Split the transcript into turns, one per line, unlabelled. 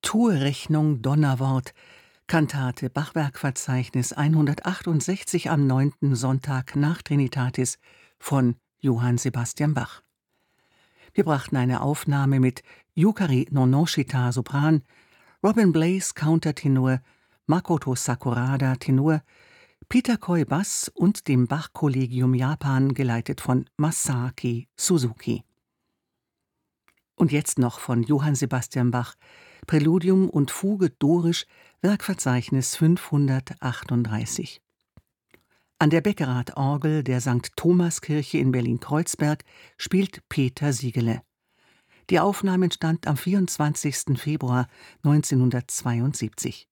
Tourrechnung Donnerwort, Kantate Bachwerkverzeichnis 168 am 9. Sonntag nach Trinitatis von Johann Sebastian Bach. Wir brachten eine Aufnahme mit Yukari Nonoshita Sopran, Robin Blaze Countertenor, Makoto Sakurada Tenor, Peter Coy Bass und dem Bach-Kollegium Japan, geleitet von Masaaki Suzuki. Und jetzt noch von Johann Sebastian Bach, Präludium und Fuge dorisch, Werkverzeichnis 538. An der Beckerath-Orgel der St. Thomaskirche in Berlin-Kreuzberg spielt Peter Siegele. Die Aufnahme entstand am 24. Februar 1972.